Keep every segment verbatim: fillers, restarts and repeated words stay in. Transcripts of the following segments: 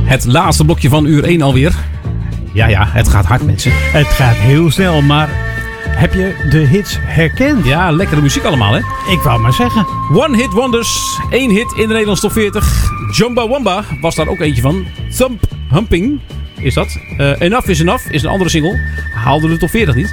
Het laatste blokje van uur één alweer. Ja, ja, het gaat hard, mensen. Het gaat heel snel, maar heb je de hits herkend? Ja, lekkere muziek allemaal, hè? Ik wou maar zeggen. One Hit Wonders. Eén hit in de Nederlandse top veertig. Chumbawamba was daar ook eentje van. Thump Humping is dat. Uh, Enough is Enough is een andere single. Haalde de top veertig niet.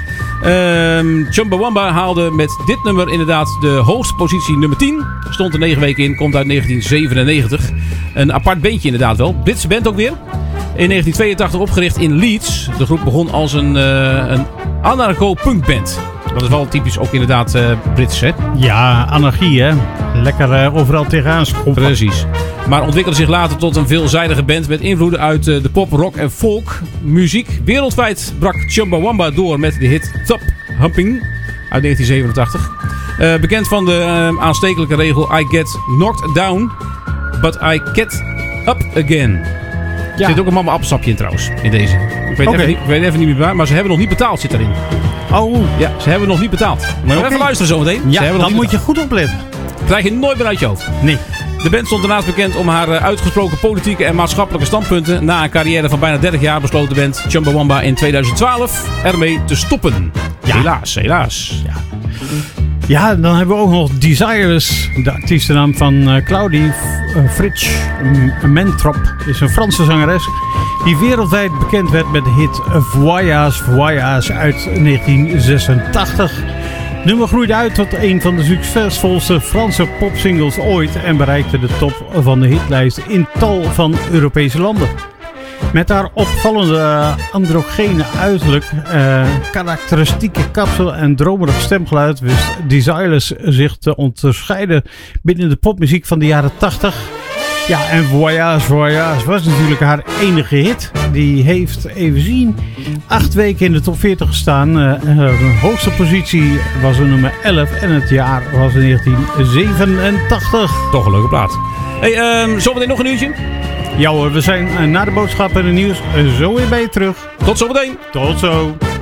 Uh, Chumbawamba haalde met dit nummer inderdaad de hoogste positie nummer tien. Stond er negen weken in. Komt uit negentien zevenennegentig. Een apart bandje inderdaad wel. Britse band ook weer. In negentien tweeëntachtig opgericht in Leeds. De groep begon als een, uh, een anarcho-punkband. Dat is wel typisch ook inderdaad uh, Brits, hè? Ja, anarchie, hè? Lekker uh, overal tegenaan schoppen. Precies. Maar ontwikkelde zich later tot een veelzijdige band met invloeden uit uh, de pop, rock en folk muziek. Wereldwijd brak Chumbawamba door met de hit Thump Humping uit negentien zevenentachtig. Uh, bekend van de uh, aanstekelijke regel I get knocked down, but I get up again. Er Ja. zit ook een mama appelsapje in trouwens, in deze. Ik weet, Okay. even, niet, ik weet even niet meer waar, maar ze hebben nog niet betaald, zit erin. Oh, Ja, ze hebben nog niet betaald. Maar okay. Even luisteren zometeen. ja, dan moet je goed opletten. Krijg je nooit meer uit je hoofd. Nee. De band stond daarnaast bekend om haar uitgesproken politieke en maatschappelijke standpunten. Na een carrière van bijna dertig jaar besloot de band Chumbawamba in tweeduizend twaalf ermee te stoppen. Ja. Helaas, helaas. Ja. Ja, dan hebben we ook nog Desireless, de artiestennaam van uh, Claudie uh, Fritsch Mentrop. Is een Franse zangeres die wereldwijd bekend werd met de hit Voyage Voyage uit negentien zesentachtig. Het nummer groeide uit tot een van de succesvolste Franse popsingles ooit en bereikte de top van de hitlijst in tal van Europese landen. Met haar opvallende androgene uiterlijk, uh, karakteristieke kapsel en dromerig stemgeluid wist Desireless zich te onderscheiden binnen de popmuziek van de jaren tachtig. Ja, en Voyage Voyage was natuurlijk haar enige hit. Die heeft, even zien, acht weken in de top veertig gestaan. Uh, de hoogste positie was een nummer elf en het jaar was negentien zevenentachtig. Toch een leuke plaat. Hey, um, zometeen nog een uurtje. Ja hoor, we zijn uh, na de boodschappen en het nieuws uh, zo weer bij je terug. Tot zometeen. Tot zo.